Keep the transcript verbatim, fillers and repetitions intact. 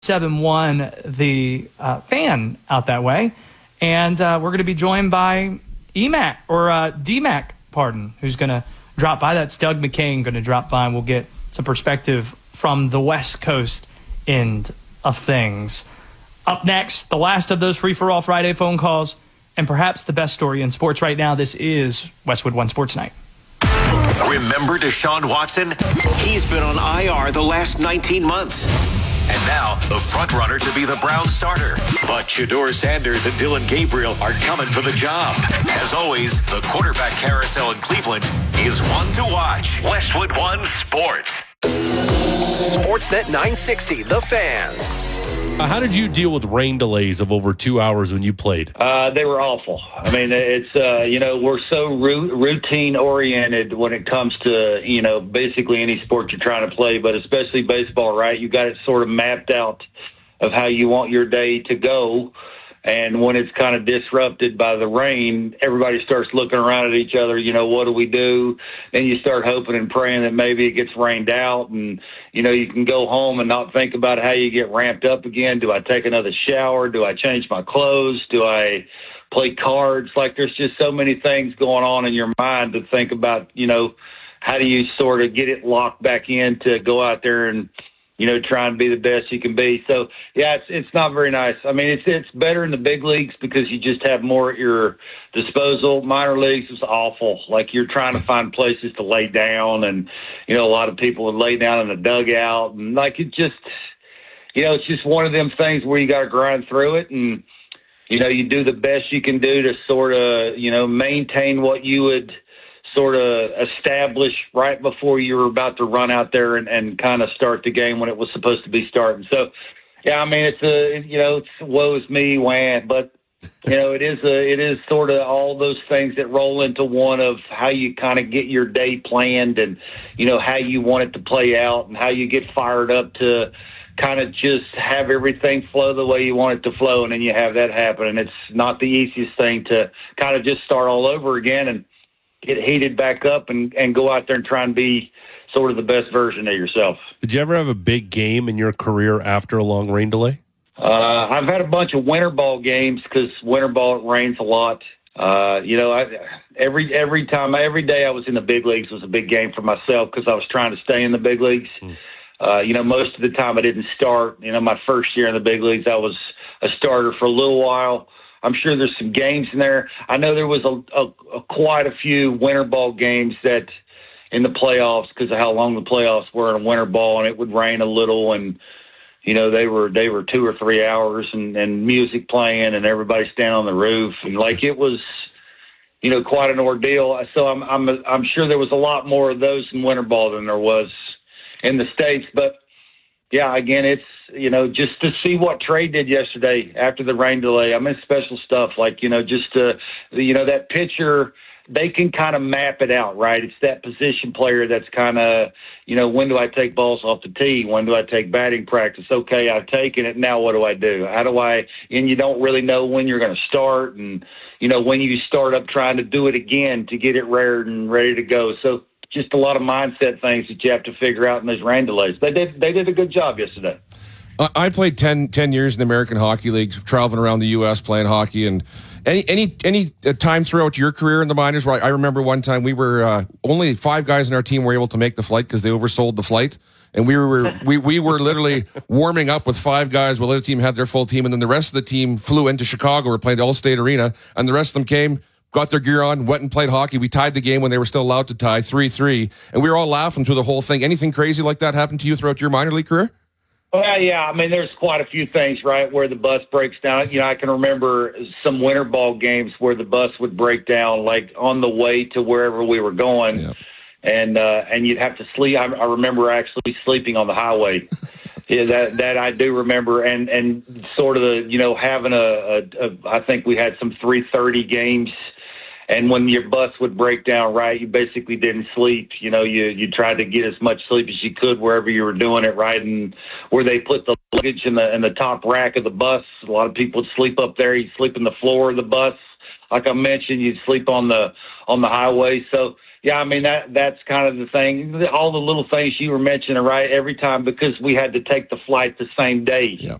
seven one, the uh, fan out that way. And uh, we're going to be joined by E MAC, or uh, D MAC, pardon, who's going to drop by. That's Doug McCain going to drop by, and we'll get some perspective from the West Coast end of things. Up next, the last of those Free-for-All Friday phone calls, and perhaps the best story in sports right now. This is Westwood One Sports Night. Remember Deshaun Watson? He's been on I R the last nineteen months. And now, the front-runner to be the Browns starter. But Shedeur Sanders and Dylan Gabriel are coming for the job. As always, the quarterback carousel in Cleveland is one to watch. Westwood One Sports. Sportsnet nine sixty, The Fan. Uh, how did you deal with rain delays of over two hours when you played? Uh, they were awful. I mean, it's, uh, you know, we're so ru- routine-oriented when it comes to, you know, basically any sport you're trying to play, but especially baseball, right? You got it sort of mapped out of how you want your day to go. And when it's kind of disrupted by the rain, everybody starts looking around at each other, you know, what do we do? Then you start hoping and praying that maybe it gets rained out and, you know, you can go home and not think about how you get ramped up again. Do I take another shower? Do I change my clothes? Do I play cards? Like, there's just so many things going on in your mind to think about, you know, how do you sort of get it locked back in to go out there and, you know, try and be the best you can be. So, yeah, it's it's not very nice. I mean, it's it's better in the big leagues because you just have more at your disposal. Minor leagues is awful. Like, you're trying to find places to lay down, and, you know, a lot of people would lay down in the dugout. And, like, it just, you know, it's just one of them things where you got to grind through it. And, you know, you do the best you can do to sort of, you know, maintain what you would sort of establish right before you were about to run out there and, and kind of start the game when it was supposed to be starting. So, yeah, I mean, it's a, you know, it's woe is me, wham, but, you know, it is a, it is sort of all those things that roll into one of how you kind of get your day planned and, you know, how you want it to play out and how you get fired up to kind of just have everything flow the way you want it to flow, and then you have that happen. And it's not the easiest thing to kind of just start all over again and get heated back up and, and go out there and try and be sort of the best version of yourself. Did you ever have a big game in your career after a long rain delay? Uh, I've had a bunch of winter ball games because winter ball, it rains a lot. Uh, you know, I, every every time, every day I was in the big leagues was a big game for myself because I was trying to stay in the big leagues. Mm. Uh, you know, most of the time I didn't start. You know, my first year in the big leagues, I was a starter for a little while. I'm sure there's some games in there. I know there was a, a, a quite a few winter ball games that in the playoffs because of how long the playoffs were in winter ball, and it would rain a little, and you know they were they were two or three hours, and, and music playing, and everybody standing on the roof, and like it was, you know, quite an ordeal. So I'm I'm I'm sure there was a lot more of those in winter ball than there was in the States, but. Yeah, again, it's, you know, just to see what Trey did yesterday after the rain delay. I mean, special stuff like, you know, just, uh, you know, that pitcher, they can kind of map it out, right? It's that position player that's kind of, you know, when do I take balls off the tee? When do I take batting practice? Okay, I've taken it. Now what do I do? How do I, and you don't really know when you're going to start and, you know, when you start up trying to do it again to get it reared and ready to go. So, just a lot of mindset things that you have to figure out in those rain delays. They did they did a good job yesterday. I played ten, ten years in the American Hockey League, traveling around the U S playing hockey. And any any any time throughout your career in the minors where I, I remember one time we were uh, only five guys in our team were able to make the flight because they oversold the flight. And we were we, we were literally warming up with five guys while the other team had their full team. And then the rest of the team flew into Chicago or played Allstate Arena. And the rest of them came, got their gear on, went and played hockey. We tied the game when they were still allowed to tie, three three. And we were all laughing through the whole thing. Anything crazy like that happen to you throughout your minor league career? Well, yeah. I mean, there's quite a few things, right, where the bus breaks down. You know, I can remember some winter ball games where the bus would break down, like, on the way to wherever we were going. Yeah. And uh, and you'd have to sleep. I, I remember actually sleeping on the highway. Yeah, that that I do remember, and, and sort of the, you know, having a, a, a I think we had some three thirty games. And when your bus would break down, right, you basically didn't sleep. You know, you, you tried to get as much sleep as you could wherever you were doing it, right? And where they put the luggage in the in the top rack of the bus, a lot of people would sleep up there. You'd sleep in the floor of the bus. Like I mentioned, you'd sleep on the on the highway. So yeah, I mean, that that's kind of the thing. All the little things you were mentioning, right? Every time, because we had to take the flight the same day. Yeah.